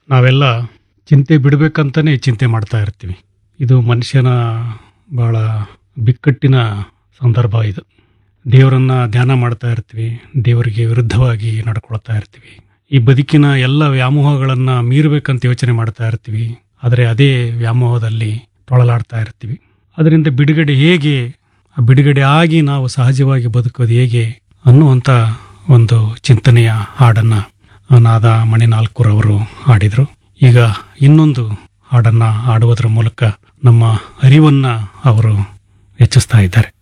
ನಾವೆಲ್ಲ ಚಿಂತೆ ಬಿಡಬೇಕಂತಲೇ ಚಿಂತೆ ಮಾಡ್ತಾ ಇರ್ತೀವಿ. ಇದು ಮನುಷ್ಯನ ಭಾಳ ಬಿಕ್ಕಟ್ಟಿನ ಸಂದರ್ಭ ಇದು. ದೇವರನ್ನು ಧ್ಯಾನ ಮಾಡ್ತಾ ಇರ್ತೀವಿ, ದೇವರಿಗೆ ವಿರುದ್ಧವಾಗಿ ನಡ್ಕೊಳ್ತಾ ಇರ್ತೀವಿ. ಈ ಬದುಕಿನ ಎಲ್ಲ ವ್ಯಾಮೋಹಗಳನ್ನು ಮೀರಬೇಕಂತ ಯೋಚನೆ ಮಾಡ್ತಾ ಇರ್ತೀವಿ. ಆದರೆ ಅದೇ ವ್ಯಾಮೋಹದಲ್ಲಿ ತೊಳಲಾಡ್ತಾ ಇರ್ತೀವಿ. ಅದರಿಂದ ಬಿಡುಗಡೆ ಹೇಗೆ, ಬಿಡುಗಡೆ ಆಗಿ ನಾವು ಸಹಜವಾಗಿ ಬದುಕೋದು ಹೇಗೆ ಅನ್ನುವಂಥ ಒಂದು ಚಿಂತನೆಯ ಹಾಡನ್ನು ನಾದ ಮಣಿನಾಲ್ಕೂರ್ ಅವರು ಹಾಡಿದರು. ಈಗ ಇನ್ನೊಂದು ಹಾಡನ್ನು ಹಾಡುವುದರ ಮೂಲಕ ನಮ್ಮ ಅರಿವನ್ನು ಅವರು ಹೆಚ್ಚಿಸ್ತಾ ಇದ್ದಾರೆ.